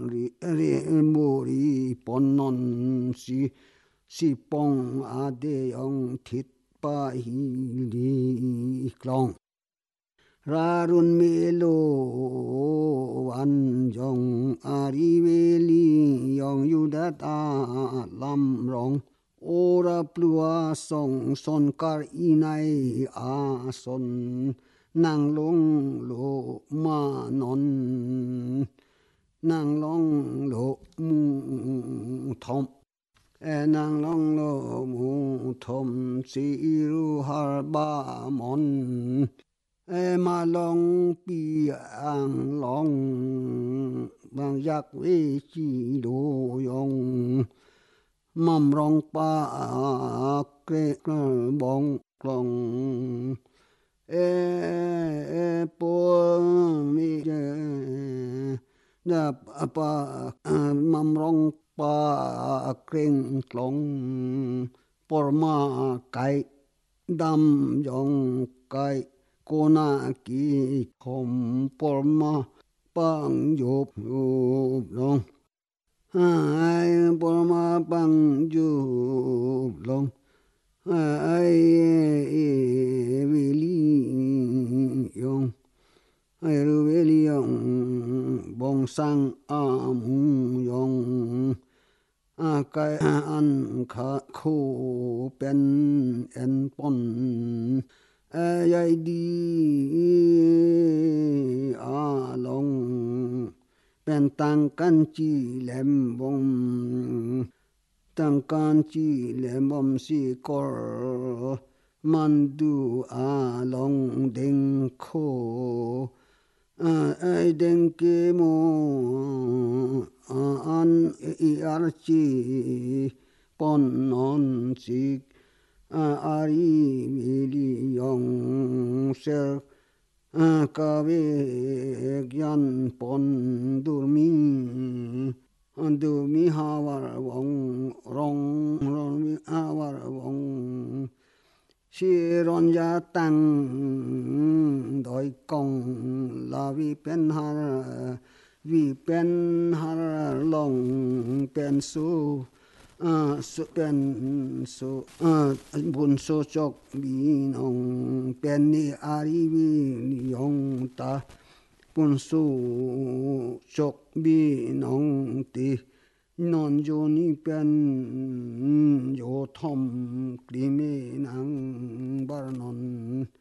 머리 본논 시뽕 아대영 뒷바히리klong 라룬 멜로 완정 아리벨리 영유다다 람롱 오라 플루아 송 손깔 이나이 아손 낭롱 로 마논 낭롱 로 무톰 낭롱 로 무톰 시루 할바몬 mà long bi ang long bằng giác vi chi đồ yong mầm rong pa kre bong long po mi na pa mầm rong pa kren long por ma kai dam yong kai Kona ki khom porma pang yop long ai porma pang yop long ai veli yong ai ru veli yong bong sang am yong kai an kha khu pen en pon ai đi long pen tăng can chi lem bom tăng can chi lem bom si kor mandu long deng kho ai deng ke mo an ar chi pon non si ari mili yong ser ka ve gyan pon durmi hawar wong rong hawar wong siron ya tang doi kong la vi pen har long pen su pen so bun so chok bi nong pen ni ari bi yong ta bun so chok bi nong ti non jo ni pen yo thom kli me nang bar non